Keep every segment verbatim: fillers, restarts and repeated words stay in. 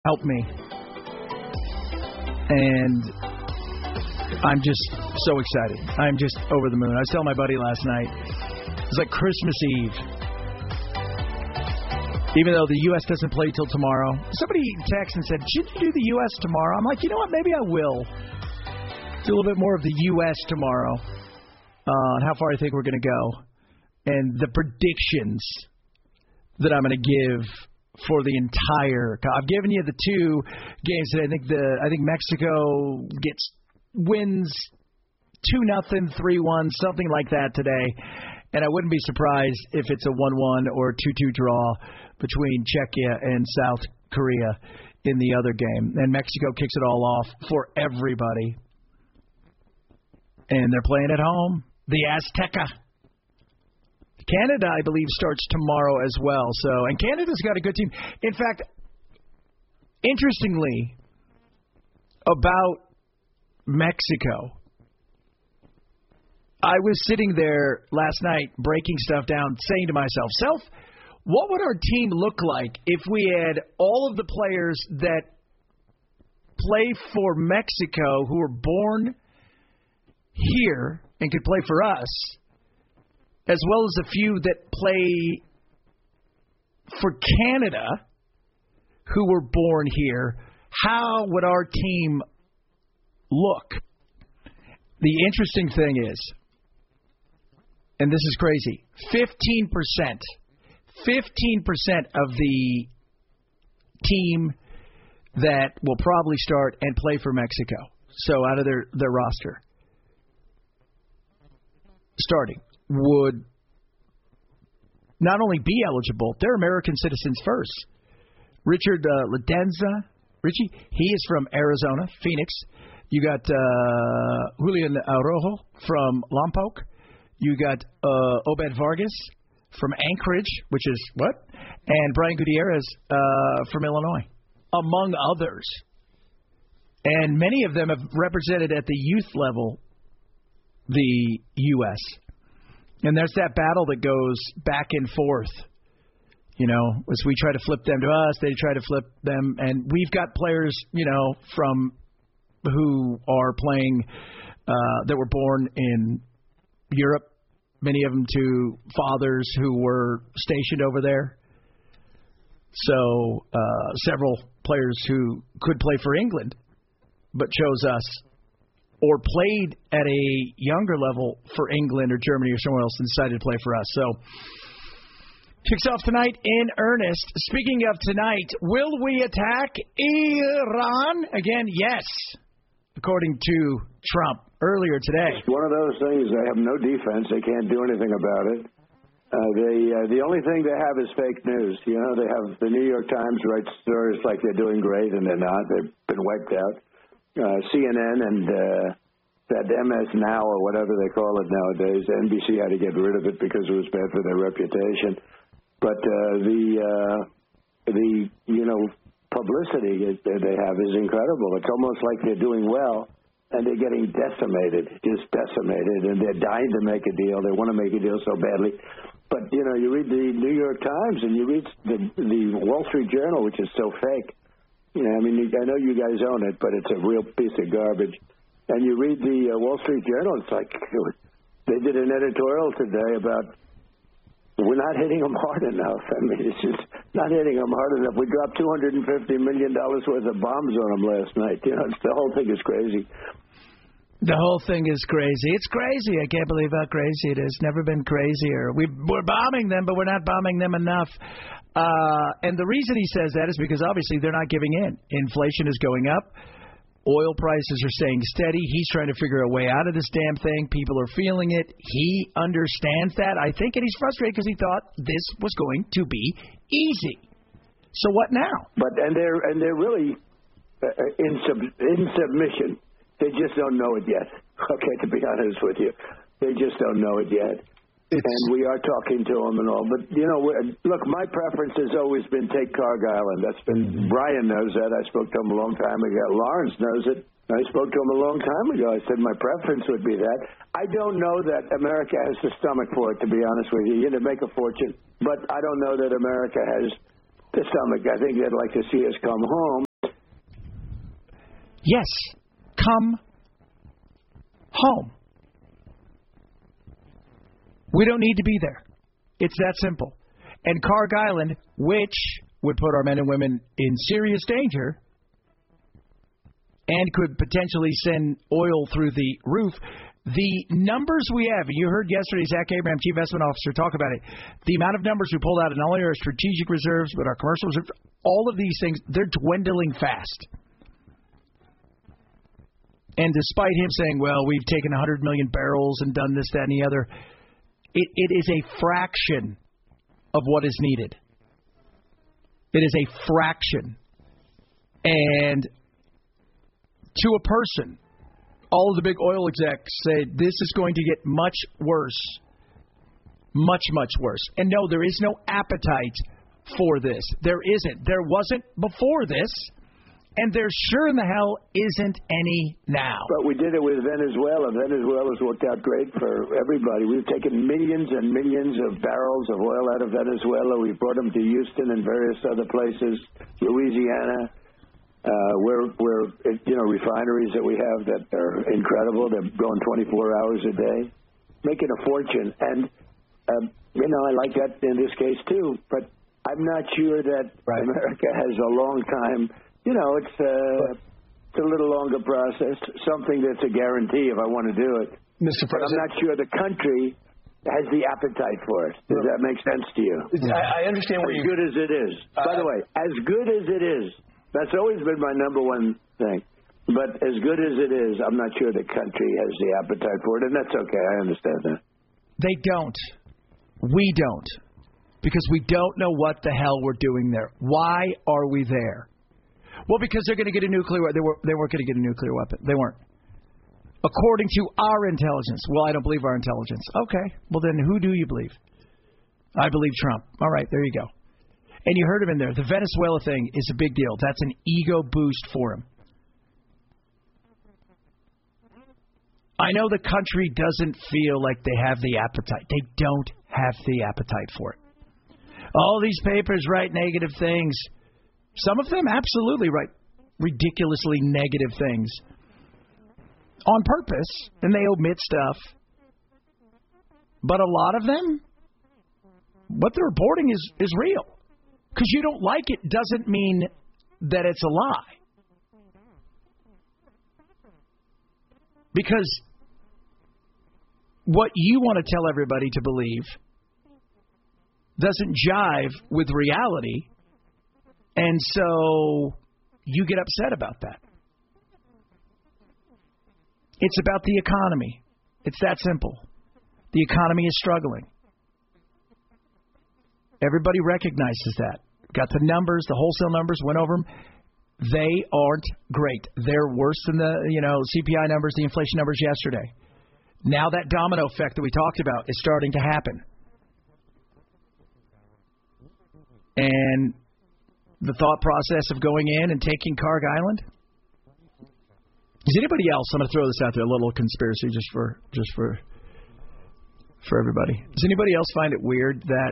help me. And I'm just so excited. I'm just over the moon. I was telling my buddy last night, it's like Christmas Eve. Even though the U S doesn't play till tomorrow. Somebody texted and said, should you do the U S tomorrow? I'm like, you know what? Maybe I will. Do a little bit more of the U S tomorrow. Uh, how far I think we're going to go. And the predictions that I'm going to give for the entire. I've given you the two games that I think the I think Mexico gets wins two nothing, three one, something like that today. And I wouldn't be surprised if it's a one one or two two draw between Czechia and South Korea in the other game. And Mexico kicks it all off for everybody. And they're playing at home. The Azteca. Canada, I believe, starts tomorrow as well. So, and Canada's got a good team. In fact, interestingly, about Mexico, I was sitting there last night breaking stuff down, saying to myself, Self, what would our team look like if we had all of the players that play for Mexico who were born here and could play for us, as well as a few that play for Canada who were born here? How would our team look? The interesting thing is, and this is crazy, fifteen percent, fifteen percent of the team that will probably start and play for Mexico, so out of their, their roster, starting, would not only be eligible, they're American citizens first. Richard uh, Ladenza, Richie, he is from Arizona, Phoenix. You got uh, Julian Araujo from Lompoc. You got uh, Obed Vargas from Anchorage, which is what? And Brian Gutierrez uh, from Illinois, among others. And many of them have represented at the youth level the U S And there's that battle that goes back and forth. You know, as we try to flip them to us, they try to flip them. And we've got players, you know, from who are playing uh, that were born in Europe, many of them to fathers who were stationed over there. So uh, several players who could play for England but chose us, or played at a younger level for England or Germany or somewhere else and decided to play for us. So kicks off tonight in earnest. Speaking of tonight, will we attack Iran? Again, yes, according to Trump earlier today. One of those things, they have no defense. They can't do anything about it. Uh, they, uh, the only thing they have is fake news. You know, they have the New York Times writes stories like they're doing great, and they're not. They've been wiped out. Uh, C N N and uh, that M S Now or whatever they call it nowadays, N B C had to get rid of it because it was bad for their reputation. But uh, the uh, the you know publicity that they have is incredible. It's almost like they're doing well and they're getting decimated, just decimated, and they're dying to make a deal. They want to make a deal so badly. But you know, you read the New York Times and you read the the Wall Street Journal, which is so fake. You know, I mean, I know you guys own it, but it's a real piece of garbage. And you read the uh, Wall Street Journal, it's like they did an editorial today about we're not hitting them hard enough. I mean, it's just not hitting them hard enough. We dropped two hundred fifty million dollars worth of bombs on them last night. You know, it's, the whole thing is crazy. The whole thing is crazy. It's crazy. I can't believe how crazy it is. Never been crazier. We, we're bombing them, but we're not bombing them enough. Uh, and the reason he says that is because obviously they're not giving in. Inflation is going up. Oil prices are staying steady. He's trying to figure a way out of this damn thing. People are feeling it. He understands that, I think, and he's frustrated because he thought this was going to be easy. So what now? But and they're and they're really uh, in sub, in submission. They just don't know it yet. Okay, to be honest with you, they just don't know it yet. It's, and we are talking to them and all. But, you know, look, my preference has always been take Cargill Island. That's been, mm-hmm. Brian knows that. I spoke to him a long time ago. Lawrence knows it. I spoke to him a long time ago. I said my preference would be that. I don't know that America has the stomach for it, to be honest with you. You're going to make a fortune. But I don't know that America has the stomach. I think they'd like to see us come home. Yes, come home. We don't need to be there. It's that simple. And Karg Island, which would put our men and women in serious danger and could potentially send oil through the roof, the numbers we have, and you heard yesterday Zach Abraham, Chief Investment Officer, talk about it, the amount of numbers we pulled out, not only our strategic reserves, but our commercial reserves, all of these things, they're dwindling fast. And despite him saying, well, we've taken one hundred million barrels and done this, that, and the other, it, it is a fraction of what is needed. It is a fraction. And to a person, all of the big oil execs say this is going to get much worse. Much, much worse. And no, there is no appetite for this. There isn't. There wasn't before this. And there sure in the hell isn't any now. But we did it with Venezuela. Venezuela's worked out great for everybody. We've taken millions and millions of barrels of oil out of Venezuela. We've brought them to Houston and various other places, Louisiana, uh, where, where you know, refineries that we have that are incredible. They're going twenty-four hours a day, making a fortune. And, um, you know, I like that in this case, too. But I'm not sure that right. America has a long time. You know, it's, uh, it's a little longer process, something that's a guarantee if I want to do it. Mister President, but I'm not sure the country has the appetite for it. Does that make sense to you? I, I understand where as you... good as it is. Uh, By the way, as good as it is, that's always been my number one thing. But as good as it is, I'm not sure the country has the appetite for it, and that's okay. I understand that. They don't. We don't. Because we don't know what the hell we're doing there. Why are we there? Well, because they're going to get a nuclear weapon. They, were, they weren't going to get a nuclear weapon. They weren't. According to our intelligence. Well, I don't believe our intelligence. Okay. Well, then who do you believe? I believe Trump. All right. There you go. And you heard him in there. The Venezuela thing is a big deal. That's an ego boost for him. I know the country doesn't feel like they have the appetite. They don't have the appetite for it. All these papers write negative things. Some of them absolutely write ridiculously negative things on purpose, and they omit stuff. But a lot of them, what they're reporting is, is real. Because you don't like it doesn't mean that it's a lie. Because what you want to tell everybody to believe doesn't jive with reality. And so you get upset about that. It's about the economy. It's that simple. The economy is struggling. Everybody recognizes that. Got the numbers, the wholesale numbers, went over them. They aren't great. They're worse than the, you know, C P I numbers, the inflation numbers yesterday. Now that domino effect that we talked about is starting to happen. And the thought process of going in and taking Karg Island? Does anybody else, I'm going to throw this out there, a little conspiracy just for just for for everybody. Does anybody else find it weird that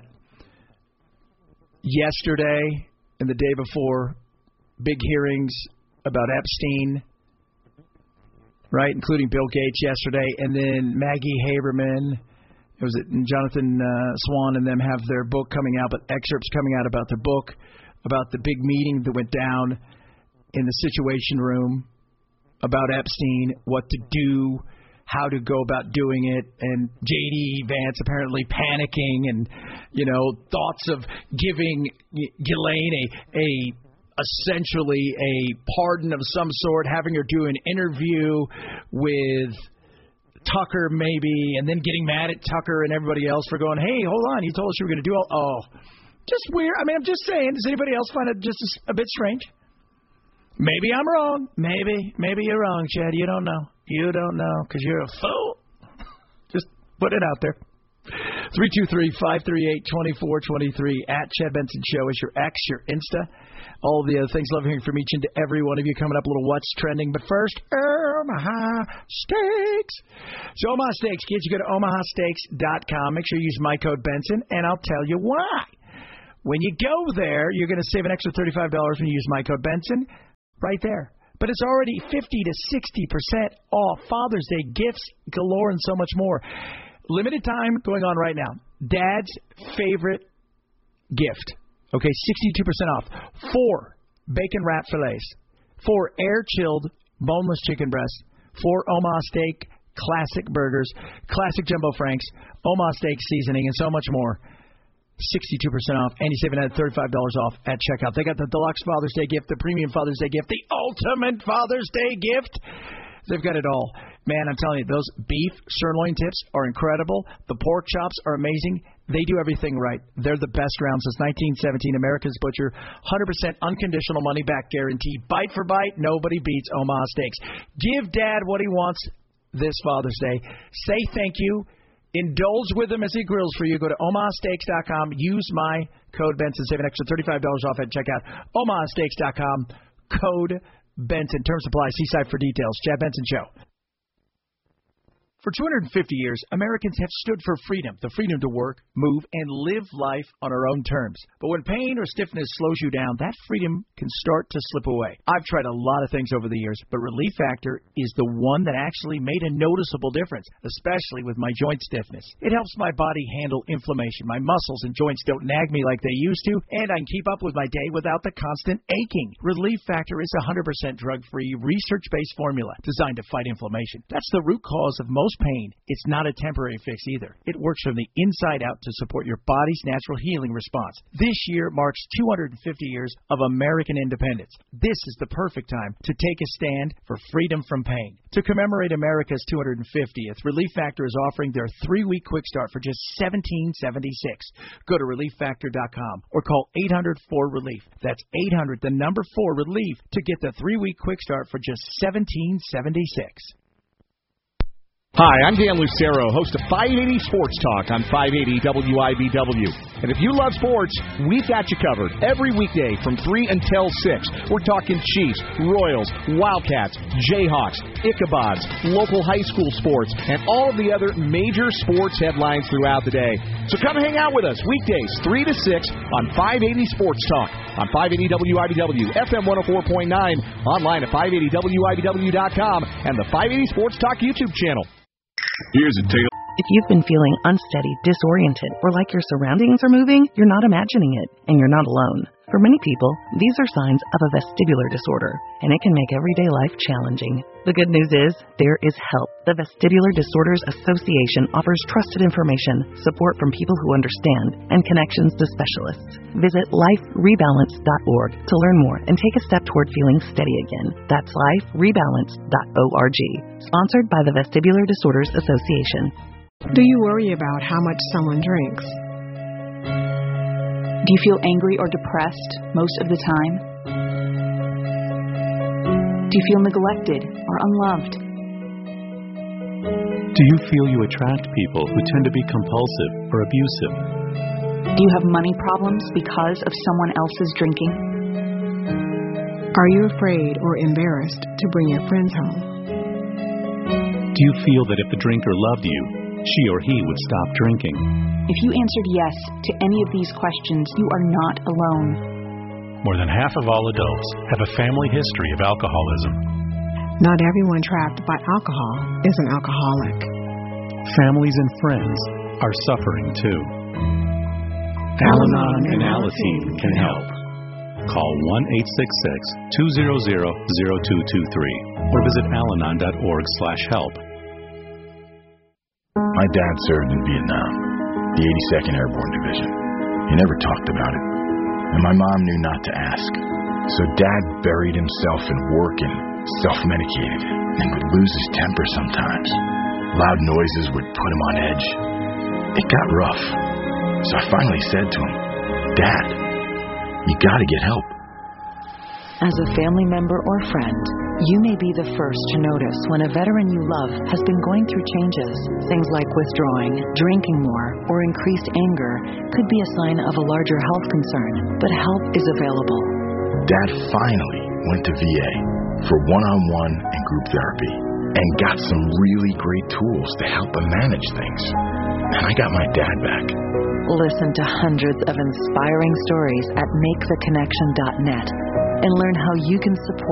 yesterday and the day before, big hearings about Epstein, right, including Bill Gates yesterday, and then Maggie Haberman, it was it, Jonathan uh, Swan and them have their book coming out, but excerpts coming out about their book, about the big meeting that went down in the Situation Room, about Epstein, what to do, how to go about doing it, and J D. Vance apparently panicking and, you know, thoughts of giving Ghislaine a, a essentially a pardon of some sort, having her do an interview with Tucker maybe, and then getting mad at Tucker and everybody else for going, hey, hold on, you told us you were going to do all, oh, just weird. I mean, I'm just saying, does anybody else find it just a, a bit strange? Maybe I'm wrong. Maybe, maybe you're wrong, Chad. You don't know. You don't know because you're a fool. Just put it out there. three two three, five three eight, two four two three at Chad Benson Show is your X, your Insta. All of the other things. Love hearing from each and every one of you. Coming up a little What's Trending. But first, Omaha Steaks. So Omaha Steaks, kids, you go to omaha steaks dot com. Make sure you use my code Benson, and I'll tell you why. When you go there, you're going to save an extra thirty-five dollars when you use my code Benson. Right there. But it's already fifty to sixty percent off. Father's Day gifts galore and so much more. Limited time going on right now. Dad's favorite gift. Okay, sixty-two percent off. Four bacon wrap fillets. Four air-chilled boneless chicken breasts. Four Omaha steak classic burgers. Classic jumbo franks. Omaha steak seasoning and so much more. sixty-two percent off, and you save another thirty-five dollars off at checkout. They got the deluxe Father's Day gift, the premium Father's Day gift, the ultimate Father's Day gift. They've got it all. Man, I'm telling you, those beef sirloin tips are incredible. The pork chops are amazing. They do everything right. They're the best around since nineteen seventeen. America's Butcher, one hundred percent unconditional money-back guarantee. Bite for bite, nobody beats Omaha Steaks. Give Dad what he wants this Father's Day. Say thank you. Indulge with him as he grills for you. Go to omaha steaks dot com. Use my code Benson. Save an extra thirty-five dollars off at checkout. omaha steaks dot com. Code Benson. Terms apply. See site for details. Chad Benson Show. For two hundred fifty years, Americans have stood for freedom, the freedom to work, move, and live life on our own terms. But when pain or stiffness slows you down, that freedom can start to slip away. I've tried a lot of things over the years, but Relief Factor is the one that actually made a noticeable difference, especially with my joint stiffness. It helps my body handle inflammation. My muscles and joints don't nag me like they used to, and I can keep up with my day without the constant aching. Relief Factor is a one hundred percent drug-free, research-based formula designed to fight inflammation. That's the root cause of most pain. It's not a temporary fix either. It works from the inside out to support your body's natural healing response. This year marks two hundred fifty years of American independence. This is the perfect time to take a stand for freedom from pain. To commemorate America's two hundred fiftieth, Relief Factor is offering their three-week quick start for just seventeen seventy-six. Go to relief factor dot com or call eight hundred four relief. That's eight hundred, the number four, relief, to get the three-week quick start for just seventeen seventy-six. Hi, I'm Dan Lucero, host of five eighty Sports Talk on five eighty W I B W. And if you love sports, we've got you covered every weekday from three until six. We're talking Chiefs, Royals, Wildcats, Jayhawks, Ichabods, local high school sports, and all of the other major sports headlines throughout the day. So come hang out with us weekdays three to six on five eighty Sports Talk on five eighty W I B W, F M one oh four point nine, online at five eighty W I B W dot com, and the five eighty Sports Talk YouTube channel. Here's a tale. If you've been feeling unsteady, disoriented, or like your surroundings are moving, you're not imagining it, and you're not alone. For many people, these are signs of a vestibular disorder, and it can make everyday life challenging. The good news is, there is help. The Vestibular Disorders Association offers trusted information, support from people who understand, and connections to specialists. Visit life rebalance dot org to learn more and take a step toward feeling steady again. That's life rebalance dot org. Sponsored by the Vestibular Disorders Association. Do you worry about how much someone drinks? Do you feel angry or depressed most of the time? Do you feel neglected or unloved? Do you feel you attract people who tend to be compulsive or abusive? Do you have money problems because of someone else's drinking? Are you afraid or embarrassed to bring your friends home? Do you feel that if the drinker loved you, she or he would stop drinking? If you answered yes to any of these questions, you are not alone. More than half of all adults have a family history of alcoholism. Not everyone trapped by alcohol is an alcoholic. Families and friends are suffering too. Al-Anon and Alateen can help. Call one eight six six, two zero zero, zero two two three or visit alanon dot org slash help. My dad served in Vietnam, the eighty-second Airborne Division. He never talked about it, and my mom knew not to ask. So Dad buried himself in work and self-medicated, and would lose his temper sometimes. Loud noises would put him on edge. It got rough, so I finally said to him, Dad, you gotta get help. As a family member or friend, you may be the first to notice when a veteran you love has been going through changes. Things like withdrawing, drinking more, or increased anger could be a sign of a larger health concern, but help is available. Dad finally went to V A for one-on-one and group therapy and got some really great tools to help him manage things. And I got my dad back. Listen to hundreds of inspiring stories at make the connection dot net and learn how you can support